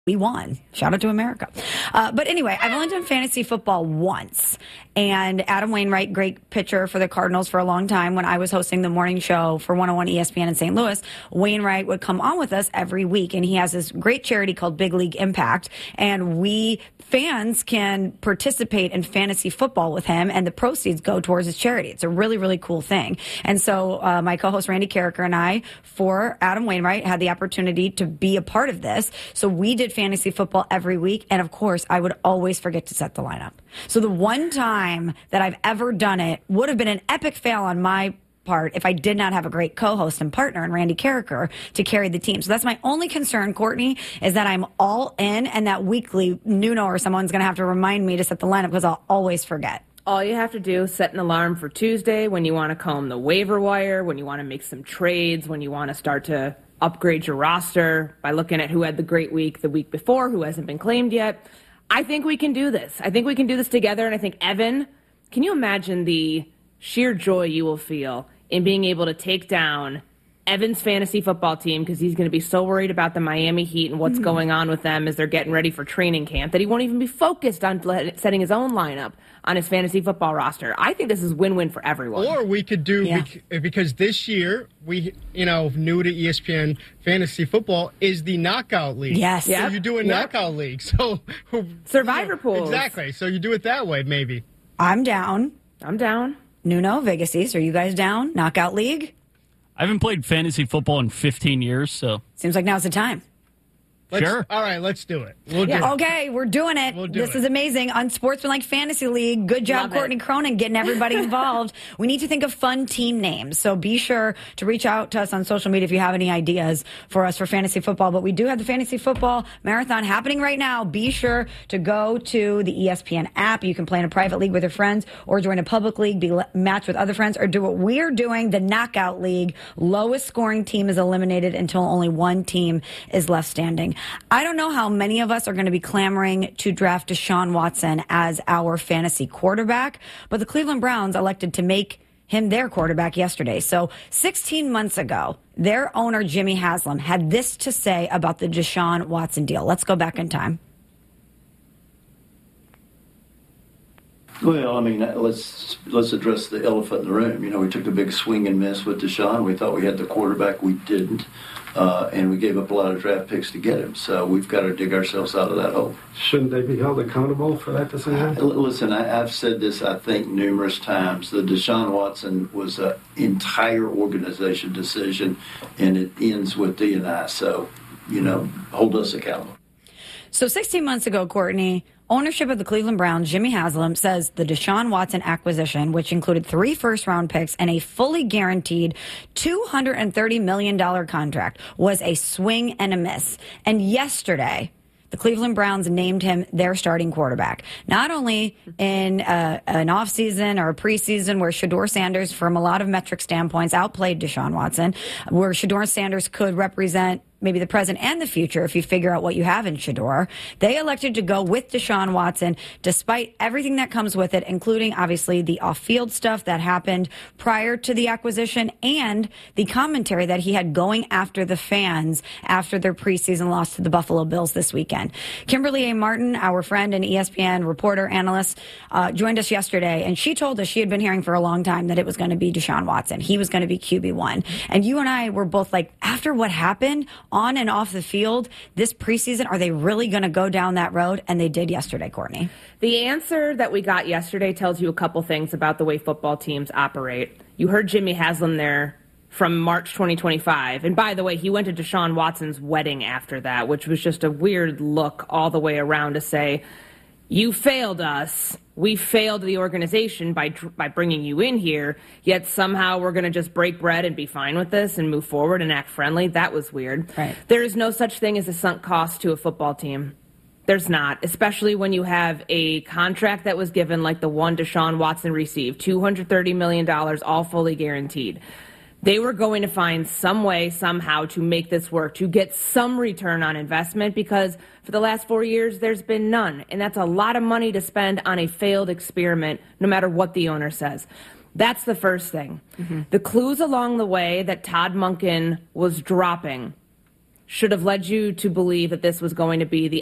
we won. Shout out to America. But anyway, I've only done fantasy football once. And Adam Wainwright, great pitcher for the Cardinals for a long time. When I was hosting the morning show for 101 ESPN in St. Louis, Wainwright would come on with us every week. And he has this great charity called Big League Impact. And we fans can participate in fantasy football with him, and the proceeds go towards his charity. It's a really, really cool thing. And so my co-host Randy Carricker and I, for Adam Wainwright, had the opportunity to be a part of this. So we did fantasy football every week. And of course, I would always forget to set the lineup. So the one time that I've ever done it would have been an epic fail on my part if I did not have a great co-host and partner in Randy Carricker to carry the team. So that's my only concern, Courtney, is that I'm all in, and that weekly Nuno or someone's going to have to remind me to set the lineup because I'll always forget. All you have to do is set an alarm for Tuesday when you want to comb the waiver wire, when you want to make some trades, when you want to start to upgrade your roster by looking at who had the great week the week before, who hasn't been claimed yet. I think we can do this. I think we can do this together, and I think, Evan, can you imagine the sheer joy you will feel in being able to take down Evan's fantasy football team, because he's going to be so worried about the Miami Heat and what's going on with them as they're getting ready for training camp that he won't even be focused on setting his own lineup on his fantasy football roster. I think this is win-win for everyone. Or we could do, because this year, we, new to ESPN fantasy football is the knockout league. Yes. So you do a knockout league. So Survivor pools. Exactly. So you do it that way, maybe. I'm down. I'm down. Nuno, Vegas East, are you guys down? Knockout league? I haven't played fantasy football in 15 years, so. Seems like now's the time. Sure. All right, let's do it. We'll do it. Okay, we're doing it. This is amazing. Unsportsmanlike Fantasy League. Good job, Love Courtney it. Cronin, getting everybody involved. We need to think of fun team names. So be sure to reach out to us on social media if you have any ideas for us for fantasy football. But we do have the fantasy football marathon happening right now. Be sure to go to the ESPN app. You can play in a private league with your friends or join a public league, be matched with other friends, or do what we're doing, the knockout league. Lowest scoring team is eliminated until only one team is left standing. I don't know how many of us are going to be clamoring to draft Deshaun Watson as our fantasy quarterback, but the Cleveland Browns elected to make him their quarterback yesterday. So 16 months ago, their owner, Jimmy Haslam, had this to say about the Deshaun Watson deal. Let's go back in time. Well, I mean, let's address the elephant in the room. We took a big swing and miss with Deshaun. We thought we had the quarterback. We didn't. And we gave up a lot of draft picks to get him. So we've got to dig ourselves out of that hole. Shouldn't they be held accountable for that decision? Listen, I've said this, I think, numerous times. The Deshaun Watson was an entire organization decision, and it ends with D&I. So, hold us accountable. So 16 months ago, Courtney, ownership of the Cleveland Browns, Jimmy Haslam, says the Deshaun Watson acquisition, which included 3 first-round picks and a fully guaranteed $230 million contract, was a swing and a miss. And yesterday, the Cleveland Browns named him their starting quarterback. Not only in an offseason or a preseason where Shedeur Sanders, from a lot of metric standpoints, outplayed Deshaun Watson, where Shedeur Sanders could represent maybe the present and the future if you figure out what you have in Shedeur. They elected to go with Deshaun Watson despite everything that comes with it, including obviously the off-field stuff that happened prior to the acquisition and the commentary that he had going after the fans after their preseason loss to the Buffalo Bills this weekend. Kimberly A. Martin, our friend and ESPN reporter, analyst, joined us yesterday, and she told us she had been hearing for a long time that it was going to be Deshaun Watson. He was going to be QB1. And you and I were both like, after what happened on and off the field this preseason, are they really going to go down that road? And they did yesterday, Courtney. The answer that we got yesterday tells you a couple things about the way football teams operate. You heard Jimmy Haslam there from March 2025. And by the way, he went to Deshaun Watson's wedding after that, which was just a weird look all the way around to say, you failed us. We failed the organization by bringing you in here, yet somehow we're going to just break bread and be fine with this and move forward and act friendly. That was weird. Right. There is no such thing as a sunk cost to a football team. There's not, especially when you have a contract that was given like the one Deshaun Watson received, $230 million, all fully guaranteed. They were going to find some way, somehow, to make this work, to get some return on investment, because for the last 4 years, there's been none. And that's a lot of money to spend on a failed experiment, no matter what the owner says. That's the first thing. Mm-hmm. The clues along the way that Todd Monken was dropping should have led you to believe that this was going to be the